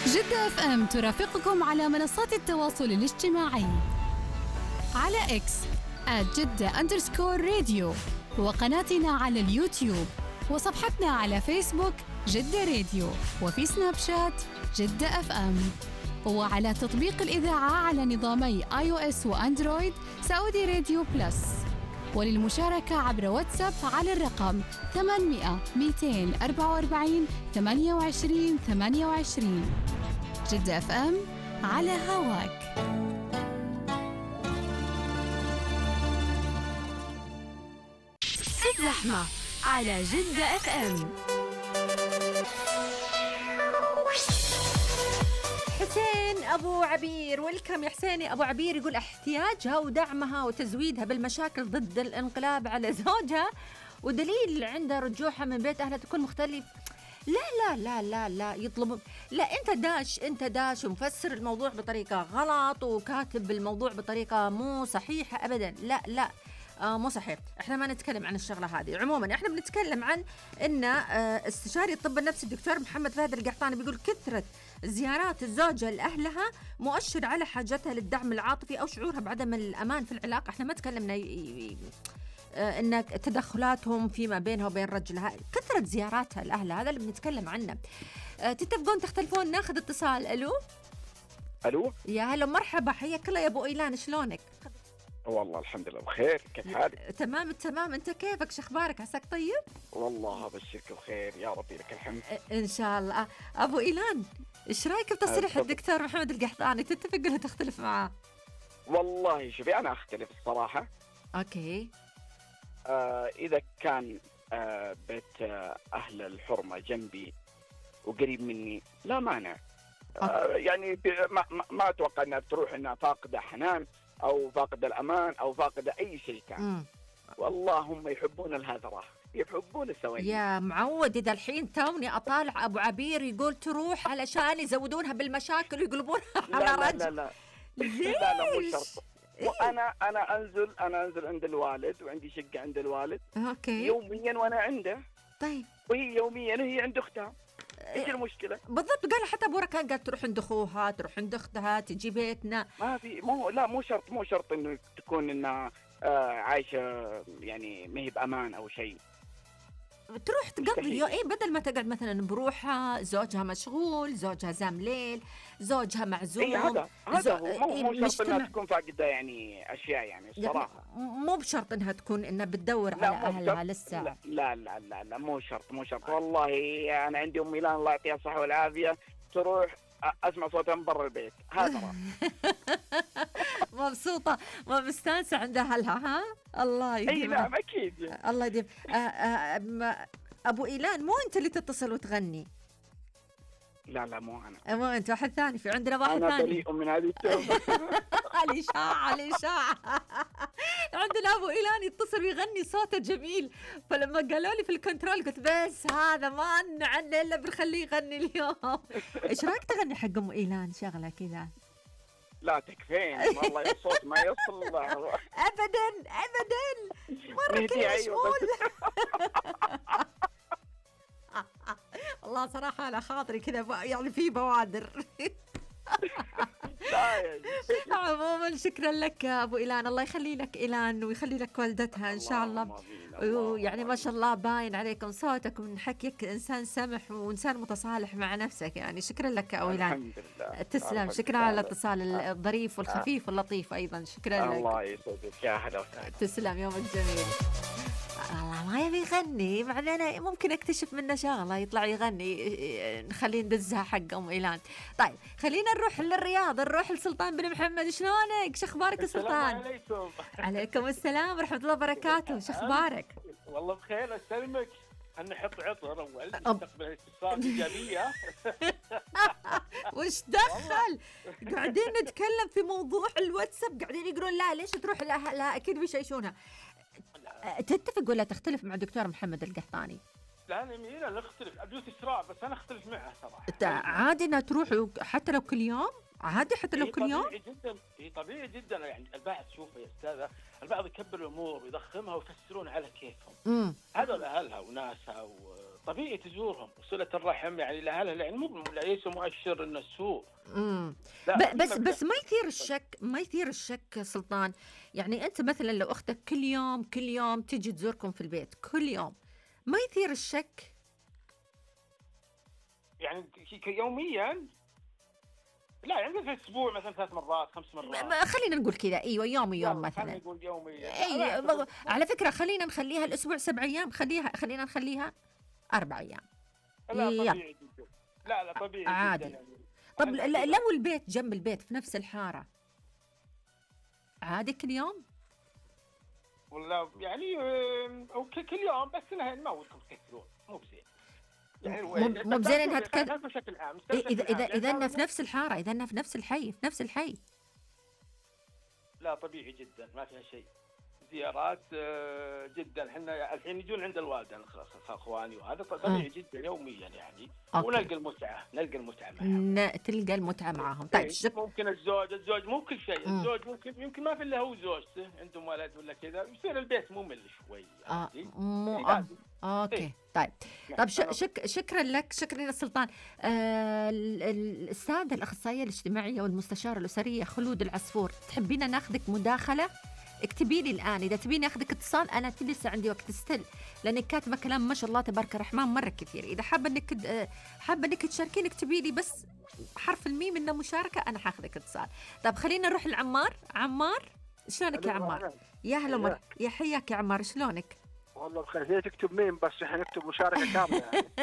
جدة اف ام ترافقكم على منصات التواصل الاجتماعي على اكس @جدة_راديو، وقناتنا على اليوتيوب، وصفحتنا على فيسبوك جدة راديو، وفي سناب شات جدة اف ام، وعلى تطبيق الإذاعة على نظامي iOS وأندرويد سعودي راديو بلس. وللمشاركة عبر واتساب على الرقم 800 244 28 28. جدة اف ام على هواك. الزحمة على جدة اف ام. حسين أبو عبير، ويلكم يا حسيني أبو عبير، يقول احتياجها ودعمها وتزويدها بالمشاكل ضد الانقلاب على زوجها، ودليل عند رجوعها من بيت أهلها تكون مختلف. لا لا لا لا لا يطلبوا، لا انت داش ومفسر الموضوع بطريقة غلط وكاتب الموضوع بطريقة مو صحيحة أبدا. لا لا مو صحيح. احنا ما نتكلم عن الشغلة هذه. عموما احنا بنتكلم عن ان استشاري الطب النفسي الدكتور محمد فهد القحطاني بيقول كثرة زيارات الزوجة لأهلها مؤشر على حاجتها للدعم العاطفي أو شعورها بعدم الأمان في العلاقة. احنا ما تكلمنا ان تدخلاتهم فيما بينها وبين رجلها، كثرة زياراتها لأهلها، هذا اللي بنتكلم عنه. تتفقون تختلفون؟ ناخذ اتصال. الو يا هلا مرحبا، حياك الله يا ابو ايلان، شلونك؟ والله الحمد لله بخير، كيف حالك؟ تمام، انت كيفك؟ شخبارك؟ عساك طيب؟ والله ابشرك بخير يا ربي، لك الحمد ان شاء الله. ابو ايلان، ايش رايك بتصريح الدكتور محمد القحطاني؟ تتفق ولا تختلف معاه؟ والله شوفي، انا اختلف الصراحه. اوكي. اذا كان بيت اهل الحرمه جنبي وقريب مني لا مانع. يعني ما اتوقع انها تروح انها فاقده حنان او فاقد الامان او فاقد اي شيء كان. والله هم يحبون الهذره، يحبون السوية. يا معود، اذا الحين توني اطالع ابو عبير يقول تروح علشان يزودونها بالمشاكل ويقلبونها على رجل. لا مو شرط. وانا انزل عند الوالد، وعندي شقه عند الوالد. اوكي. يوميا وانا عنده. طيب. وهي يوميا هي عند اختها. ايش المشكله؟ بالضبط. قال حتى ابو ركان قال تروح عند اخوها، تروح عند اختها، تجي بيتنا. ما في مو شرط انه تكون انها عايشه يعني ما هي بامان او شيء. تروح تقضي بدل ما تقعد مثلا بروحها، زوجها مشغول، زوجها زام ليل، زوجها معزوم. هذا هو مو شرط انها تكون فاقده يعني اشياء يعني الصراحه. مو بشرط انها تكون انها بتدور على اهلها لسه. لا مو شرط والله. انا عندي ام ميلان الله يعطيها الصحه والعافيه، تروح اسمع صوتها من برا البيت. هذا مبسوطه ومستانسه عند اهلها. ها الله يديم. اي نعم اكيد. الله يديم. ابو ايلان، مو انت اللي تتصل وتغني؟ لا مو انا، مو انت، واحد ثاني. في عندنا واحد ثاني. انا بريء من هذه التهمه. الاشاعه. عندنا ابو ايلان يتصل ويغني، صوته جميل. فلما قالوا لي في الكنترول قلت بس هذا ما عنه الا بنخليه يغني اليوم. ايش رايك تغني حق ام ايلان شغله كذا؟ لا تكفين والله، الصوت ما يوصل. ابدا مره كذا مشغول. والله صراحه على خاطري كذا يعني في بوادر. عموما شكرا لك ابو ايلان، الله يخلي لك ايلان ويخلي لك والدتها ان شاء الله. يعني ما شاء الله باين عليكم صوتك ومن حكيك انسان سمح وانسان متصالح مع نفسك. يعني شكرا لك ابو ايلان. الحمد لله. تسلم. شكرا على الاتصال الظريف والخفيف واللطيف ايضا. شكرا لك. الله يسعدك، يا هلا وسهلا. تسلم، يومك جميل. والله ما يبي يغني، بعدين ممكن اكتشف منه شغله يطلع يغني، نخليه ندزها حق ام ايلان. طيب خلينا نروح للرياض، نروح لسلطان بن محمد. شلونك؟ شخبارك يا سلطان؟ السلام عليكم. عليكم السلام ورحمه الله وبركاته. شخبارك؟ والله بخير، اسلمك. نحط عطر اول نستقبل اتصال ايجابيه. وش دخل؟ قاعدين نتكلم في موضوع الواتساب، قاعدين يقولون لا ليش تروح لا اكيد بيشيشونها. تتفق ولا تختلف مع الدكتور محمد القحطاني؟ لا انا نختلف، ادوس اسراء، بس انا اختلف معه صراحه. عادي انها تروح حتى لو كل يوم؟ عادي حتى لو كل يوم؟ طبيعي جدا. طبيعي جدا. يعني البعض شوف يا استاذه، البعض يكبر الامور ويضخمها ويفسرون على كيفهم. هذول اهلها وناسها طبيعي تزورهم، وصلة الرحم يعني لأهلها، يعني مو ليس مؤشر إنه السوء. بس ما يثير الشك سلطان. يعني انت مثلا لو اختك كل يوم تجي تزوركم في البيت كل يوم، ما يثير الشك؟ يعني يوميا لا، يعني في الاسبوع مثلا 3 مرات 5 مرات. خلينا نقول كذا، ايوه يوم مثلا. خلينا نقول يوميا. على فكره خلينا نخليها الاسبوع 7 ايام، خلينا نخليها 4 ايام. لا طبيعي جدا. لا طبيعي عادي جدا يعني. طب لو البيت جنب البيت في نفس الحاره عادي كل يوم؟ ولا يعني او كل يوم، بس انها ما ودكم تكثرون، مو بزين. يعني مو بزين انها تكثر بشكل عام. اذا انها في نفس الحاره، اذا انها في نفس الحي. لا طبيعي جدا، ما فيها شيء. زيارات جدا. احنا الحين يجون عند الوالده اخواني، وهذا طبيعي جدا يوميا يعني. ونلقى المتعه معهم. تلقى المتعه معهم. طيب ممكن الزوج مو كل شيء. الزوج يمكن ما في الا هو وزوجته عندهم ولد ولا كذا، يصير البيت ممل شوي يعني. اوكي طيب. شكرا لك سلطان. السادة الأخصائية الاجتماعية والمستشارة الأسرية خلود العصفور، تحبينا ناخذك مداخلة؟ اكتبي لي الآن إذا تبيني أخذك اتصال. أنا لسه عندي وقت ستيل، لأنك كاتبة كلام ما شاء الله تبارك الرحمن مرة كثير. إذا حابة إنك تشاركين اكتبي لي بس حرف الميم إنه مشاركة، أنا حاخذك اتصال. طب خلينا نروح لعمار. شلونك يا عمار؟ يا هلا يا حياك يا عمار، شلونك؟ والله بخير. هي تكتب ميم بس احنا نكتب مشاركة كاملة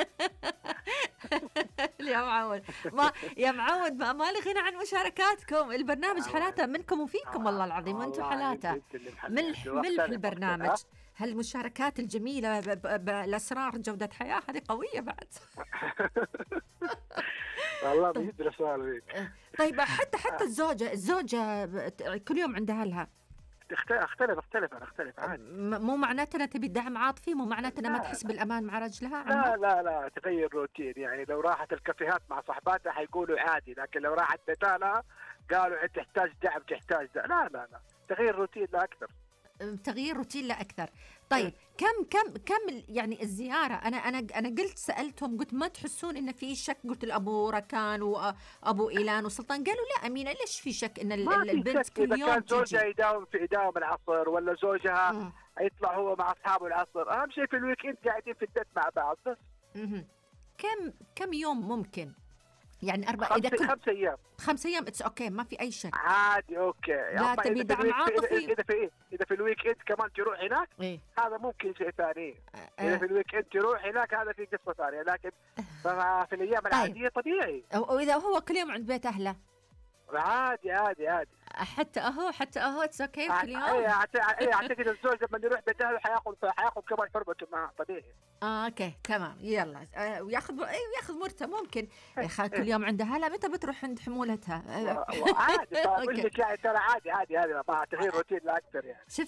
يعني. يا معود ما لي غنى عن مشاركاتكم. البرنامج حالاته منكم وفيكم والله العظيم، وانتم حالاته ملح البرنامج. هالمشاركات الجميلة بالأسرار جودة حياة هذه قوية بعد. والله بيدرس سؤال. طيب حتى الزوجة كل يوم عند أهلها اختلف عادي. مو معناته انها تبي دعم عاطفي، مو معناته انها ما تحس بالامان مع رجلها. لا تغير روتين. يعني لو راحت الكافيهات مع صحباتها حيقولوا عادي، لكن لو راحت بيتها قالوا تحتاج دعم لا تغيير روتين لا اكثر. تغيير روتين لا اكثر. طيب كم يعني الزياره؟ انا قلت سالتهم، قلت ما تحسون ان في شك؟ قلت الابو ركان وابو ايلان وسلطان قالوا لا امينه ليش في شك ان البنت كل يوم كان زوجها يداوم العصر، ولا زوجها يطلع هو مع اصحابه العصر. اهم شيء في الويكند قاعدين في البيت مع بعض بس. كم يوم ممكن؟ يعني 4 إذا 5 أيام 5 أيام اتس اوكي، ما في اي شك عادي. اوكي لا تبي دعم عاطفي. اذا في الويك اند كمان تروح هناك هذا ممكن شيء ثاني. اذا في الويك اند تروح هناك هذا في قصه ثانيه، لكن في الايام العاديه طبيعي. واذا هو كل يوم عند بيت اهله عادي. حتى اهو اتس اوكي كل يوم. اعتقد الزوج لما يروح بيت اهله حياخذ كمان حرمته معه طبيعي. اوكي تمام يلا. وياخذ مرته ممكن كل يوم عند اهلها. متى بتروح عند حمولتها؟ عادي. اقول لك يعني ترى عادي هذا ما تغيير روتين لا اكثر يعني.